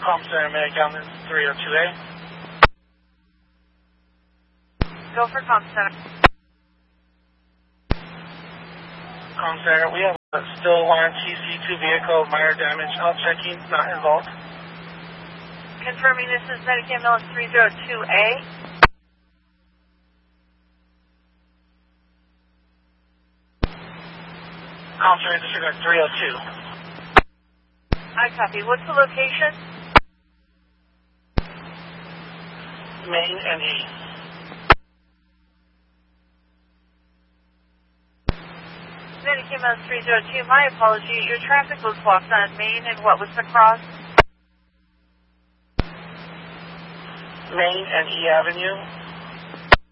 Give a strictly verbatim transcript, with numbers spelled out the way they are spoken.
Com Center, Medical three oh two A. Go for Com Center. Com Center, we have a still one T C two vehicle, minor damage, out checking, not involved. Confirming this is Medicam three oh two A. Com Center, disregard three oh two. I copy. What's the location? Main and E. Medicam three oh two, my apology. Your traffic was blocked on Main, and what was the cross? Main and E Avenue.